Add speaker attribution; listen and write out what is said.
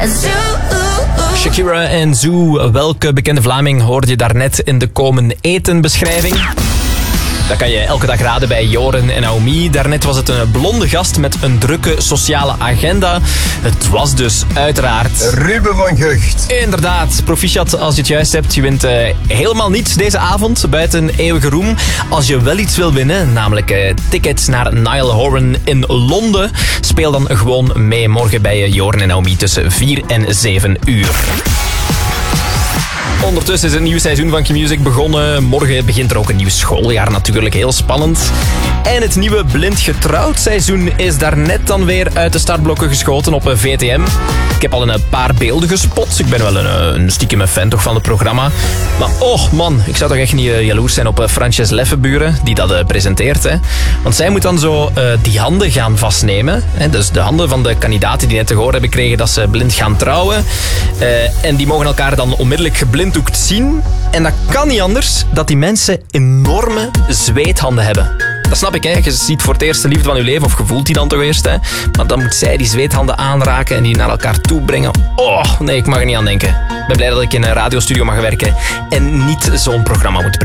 Speaker 1: Shakira en Zoo. Welke bekende Vlaming hoorde je daarnet in de komen etenbeschrijving? Dat kan je elke dag raden bij Joren en Naomi. Daarnet was het een blonde gast met een drukke sociale agenda. Het was dus uiteraard
Speaker 2: Ruben van Gucht.
Speaker 1: Inderdaad, proficiat als je het juist hebt. Je wint helemaal niets deze avond, buiten eeuwige roem. Als je wel iets wil winnen, namelijk tickets naar Niall Horan in Londen, speel dan gewoon mee morgen bij Joren en Naomi tussen 4 en 7 uur. Ondertussen is het nieuwe seizoen van Q-Music begonnen. Morgen begint er ook een nieuw schooljaar, natuurlijk heel spannend. En het nieuwe Blind Getrouwd seizoen is daarnet dan weer uit de startblokken geschoten op VTM. Ik heb al een paar beelden gespot. Ik ben wel een stiekeme fan toch van het programma. Maar oh man, ik zou toch echt niet jaloers zijn op Frances Leffenburen, die dat presenteert. Hè. Want zij moet dan zo die handen gaan vastnemen. Hè. Dus de handen van de kandidaten die net te horen hebben gekregen dat ze blind gaan trouwen. En die mogen elkaar dan onmiddellijk geblinddoekt zien. En dat kan niet anders dat die mensen enorme zweethanden hebben. Dat snap ik, hè. Je ziet voor het eerst de liefde van je leven, of je voelt die dan toch eerst, hè. Maar dan moet zij die zweethanden aanraken en die naar elkaar toe brengen. Oh, nee, ik mag er niet aan denken. Ik ben blij dat ik in een radiostudio mag werken en niet zo'n programma moet presenteren.